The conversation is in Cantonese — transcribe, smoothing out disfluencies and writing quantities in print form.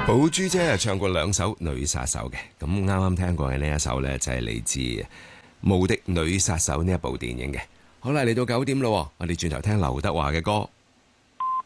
寶珠姐唱過2首女殺手嘅，咁啱啱聽過嘅呢一首呢，就係嚟自《無敵女殺手》呢一部電影嘅。好啦，嚟到9點咯，我哋轉頭聽劉德華嘅歌。